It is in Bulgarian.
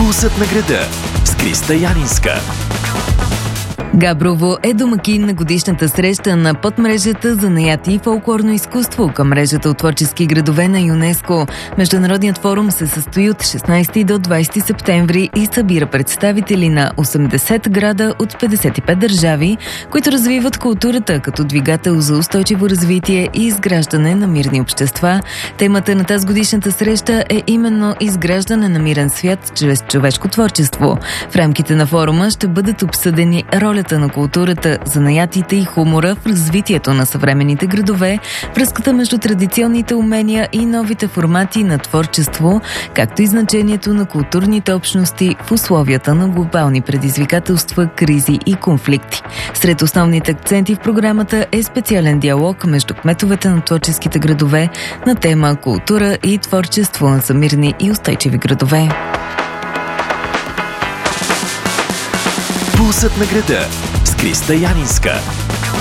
Пулсът на града с Криста Янинска. Габрово е домакин на годишната среща на подмрежата занаяти и фолклорно изкуство към мрежата от творчески градове на ЮНЕСКО. Международният форум се състои от 16 до 20 септември и събира представители на 80 града от 55 държави, които развиват културата като двигател за устойчиво развитие и изграждане на мирни общества. Темата на тази годишната среща е именно изграждане на мирен свят чрез човешко творчество. В рамките на форума ще бъдат обсъдени ролята на културата, занаятите и хумора в развитието на съвременните градове, връзката между традиционните умения и новите формати на творчество, както и значението на културните общности в условията на глобални предизвикателства, кризи и конфликти. Сред основните акценти в програмата е специален диалог между кметовете на творческите градове на тема култура и творчество за мирни и устойчиви градове. Пулсът на града с Криста Янинска.